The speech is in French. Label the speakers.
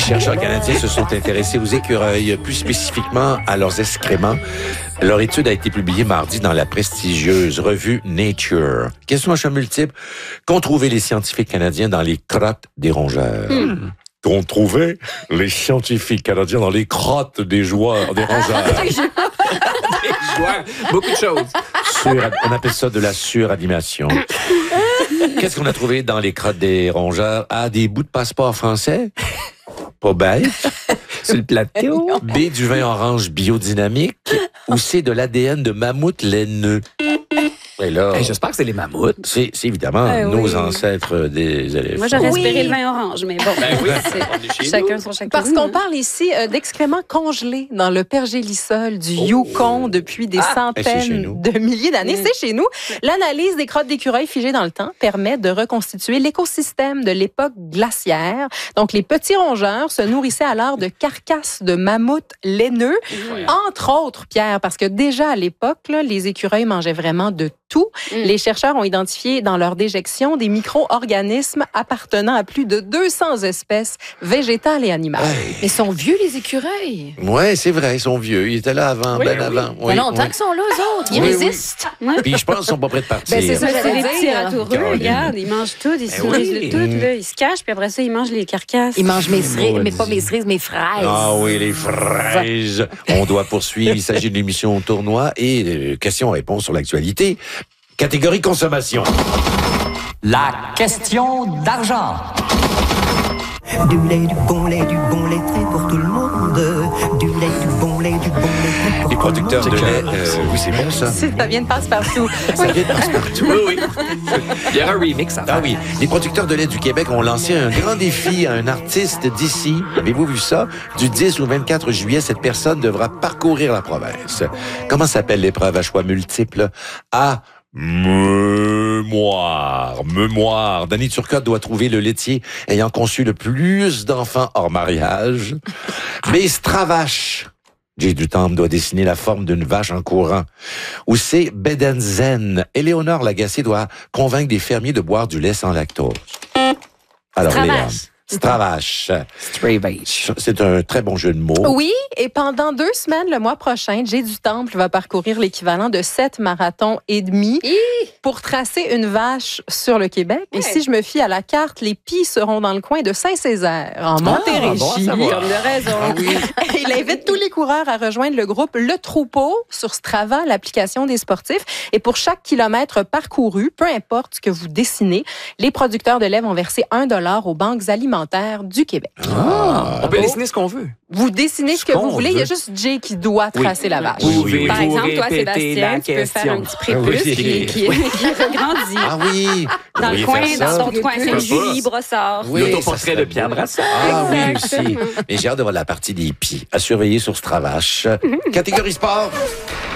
Speaker 1: chercheurs canadiens se sont intéressés aux écureuils, plus spécifiquement à leurs excréments. Leur étude a été publiée mardi dans la prestigieuse revue Nature. Question à choix multiple. Qu'ont trouvé les scientifiques canadiens dans les crottes des rongeurs? Qu'ont trouvé les scientifiques canadiens dans les crottes des rongeurs?
Speaker 2: Des joueurs. Beaucoup de choses.
Speaker 1: On appelle ça de la suranimation. Qu'est-ce qu'on a trouvé dans les crottes des rongeurs? A, des bouts de passeport français? Pas bête.
Speaker 2: Sur le plateau.
Speaker 1: B, du vin orange biodynamique? Ou C, de l'ADN de mammouth laineux? Et là,
Speaker 2: j'espère que c'est les mammouths.
Speaker 1: C'est évidemment nos ancêtres des éléphants.
Speaker 3: Moi, j'aurais espéré le vin orange, mais bon.
Speaker 2: C'est
Speaker 3: chacun son chacun.
Speaker 4: Parce qu'on parle ici d'excréments congelés dans le pergélisol du Yukon depuis des centaines de milliers d'années. C'est chez nous. L'analyse des crottes d'écureuils figées dans le temps permet de reconstituer l'écosystème de l'époque glaciaire. Donc, les petits rongeurs se nourrissaient alors de carcasses de mammouths laineux, entre autres, Pierre, parce que déjà à l'époque, les écureuils mangeaient vraiment de tout. Les chercheurs ont identifié dans leur déjection des micro-organismes appartenant à plus de 200 espèces végétales et animales.
Speaker 3: Mais ils sont vieux, les écureuils.
Speaker 1: Oui, c'est vrai, ils sont vieux. Ils étaient là avant, avant.
Speaker 3: Il y a longtemps qu'ils sont là, eux autres. Ils résistent.
Speaker 1: Puis je pense qu'ils sont pas prêts de partir.
Speaker 3: C'est ça, c'est des petits ratoureux. Regarde, ils mangent tout, ils se nourrissent de tout. Là. Ils se cachent, puis après ça, ils mangent les carcasses.
Speaker 5: Ils mangent mes cerises, mais pas mes cerises, mes fraises.
Speaker 1: Ah oui, les fraises. On doit poursuivre. Il s'agit d'une émission tournoi et questions-réponses sur l'actualité. Catégorie consommation.
Speaker 6: La question d'argent.
Speaker 7: Du lait, du bon lait frais pour tout le monde. Du lait, du bon lait frais pour
Speaker 1: les producteurs de lait. Oui, c'est bon ça.
Speaker 4: Ça vient de passe-partout.
Speaker 1: Ça vient de passe-partout.
Speaker 2: Oui. Il y aura un remix à faire.
Speaker 1: Ah oui. Les producteurs de lait du Québec ont lancé un grand défi à un artiste d'ici. Avez-vous vu ça? Du 10 au 24 juillet, cette personne devra parcourir la province. Comment s'appelle l'épreuve à choix multiples? A. Mémoire. Danny Turcotte doit trouver le laitier ayant conçu le plus d'enfants hors mariage. B. Stravache. Jay Dutemps doit dessiner la forme d'une vache en courant. Ou C. Bedenzen. Éléonore Lagacé doit convaincre des fermiers de boire du lait sans lactose. Alors, Stravache. C'est un très bon jeu de mots.
Speaker 4: Oui, et pendant 2 semaines, le mois prochain, Jay Dutemps va parcourir l'équivalent de 7 marathons et demi pour tracer une vache sur le Québec. Et si je me fie à la carte, les pies seront dans le coin de Saint-Césaire, en Montérégie.
Speaker 3: Comme de raison.
Speaker 4: Il invite tous les coureurs à rejoindre le groupe Le Troupeau sur Strava, l'application des sportifs. Et pour chaque kilomètre parcouru, peu importe ce que vous dessinez, les producteurs de lait vont verser $1 aux banques alimentaires du Québec.
Speaker 2: On peut dessiner ce qu'on veut.
Speaker 4: Vous dessinez ce que vous voulez. Il y a juste Jay qui doit tracer la vache.
Speaker 2: Oui.
Speaker 3: Par exemple, toi, Sébastien, tu peux faire un petit prépuce qui regrandit.
Speaker 1: Ah oui.
Speaker 3: Dans le coin, dans ton coin, c'est Julie Brossard.
Speaker 2: L'autoportrait de Pierre Brassard.
Speaker 1: Ah oui, aussi. Mais j'ai hâte de voir la partie des pieds à surveiller sur Stravache. Catégorie sport.